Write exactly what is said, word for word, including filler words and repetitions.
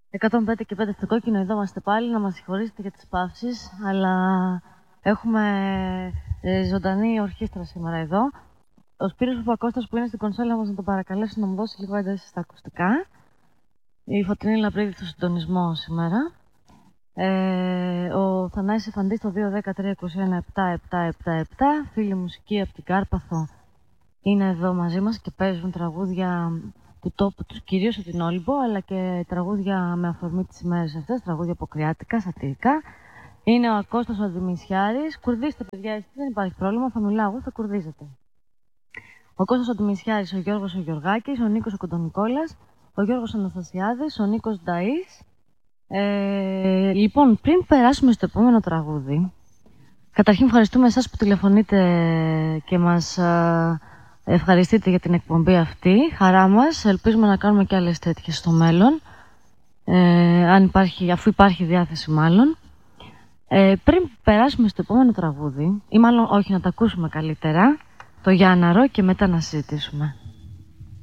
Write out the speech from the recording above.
εκατόν πέντε και πέντε στο κόκκινο, εδώ είμαστε πάλι. Να μας συγχωρήσετε για τις παύσεις, αλλά έχουμε ε, ζωντανή ορχήστρα σήμερα εδώ. Ο Σπύρος Παπακώστας που είναι στην κονσόλα μας να τον παρακαλέσω να μου δώσει λίγο ένταση στα ακουστικά. Η Φωτεινή Λαμπρίδη στο συντονισμό σήμερα. Ε, ο Θανάσης Εφαντής στο δύο ένα μηδέν τρία δύο ένα επτά επτά επτά επτά. Φίλη μουσική από την Κάρπαθο είναι εδώ μαζί μας και παίζουν τραγούδια του τόπου τους, κυρίως από την Όλυμπο, αλλά και τραγούδια με αφορμή τις ημέρες αυτές, τραγούδια αποκριάτικα, σατυρικά. Είναι ο Ακώστας ο Αντιμισιάρης. Κουρδίστε, παιδιά, εσείς, δεν υπάρχει πρόβλημα, θα μιλάω εγώ, θα κουρδίζετε. Ο Κώστας ο Αντιμισιάρης, ο Γιώργος ο Γιωργάκης, ο Νίκος ο Κοντονικόλας, ο Γιώργος Αναστασιάδης, ο Νίκος Νταΐς. Ε, λοιπόν, πριν περάσουμε στο επόμενο τραγούδι, καταρχήν ευχαριστούμε εσάς που τηλεφωνείτε και μας α, ευχαριστείτε για την εκπομπή αυτή. Χαρά μας, ελπίζουμε να κάνουμε και άλλες τέτοιες στο μέλλον, ε, αν υπάρχει, αφού υπάρχει διάθεση μάλλον. Ε, πριν περάσουμε στο επόμενο τραγούδι, ή μάλλον όχι, να τα ακούσουμε καλύτερα, το Γιάνναρο, και μετά να συζητήσουμε.